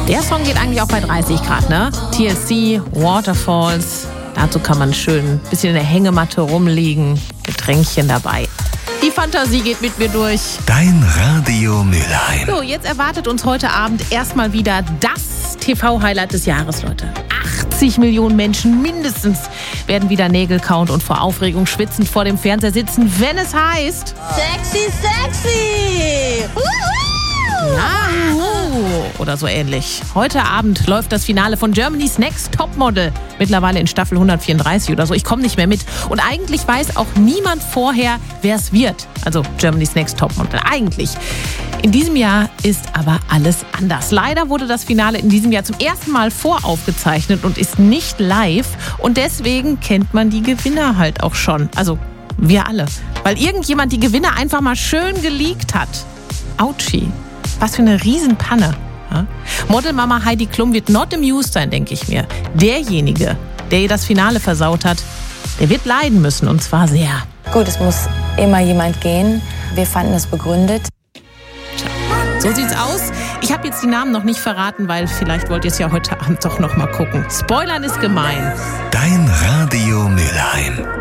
Der Song geht eigentlich auch bei 30 Grad, ne? TLC, Waterfalls. Dazu kann man schön ein bisschen in der Hängematte rumliegen. Getränkchen dabei. Die Fantasie geht mit mir durch. Dein Radio Mülheim. So, jetzt erwartet uns heute Abend erstmal wieder das TV-Highlight des Jahres, Leute. 80 Millionen Menschen mindestens werden wieder Nägel kauen und vor Aufregung schwitzend vor dem Fernseher sitzen, wenn es heißt... Sexy, sexy! Oder so ähnlich. Heute Abend läuft das Finale von Germany's Next Topmodel. Mittlerweile in Staffel 134 oder so. Ich komme nicht mehr mit. Und eigentlich weiß auch niemand vorher, wer es wird. Also Germany's Next Topmodel. Eigentlich. In diesem Jahr ist aber alles anders. Leider wurde das Finale in diesem Jahr zum ersten Mal voraufgezeichnet und ist nicht live. Und deswegen kennt man die Gewinner halt auch schon. Also wir alle. Weil irgendjemand die Gewinner einfach mal schön geleakt hat. Autschi. Was für eine Riesenpanne. Ja? Modelmama Heidi Klum wird not amused sein, denke ich mir. Derjenige, der ihr das Finale versaut hat, der wird leiden müssen, und zwar sehr. Gut, es muss immer jemand gehen. Wir fanden es begründet. So sieht's aus. Ich habe jetzt die Namen noch nicht verraten, weil vielleicht wollt ihr es ja heute Abend doch noch mal gucken. Spoilern ist gemein. Dein Radio Mülheim.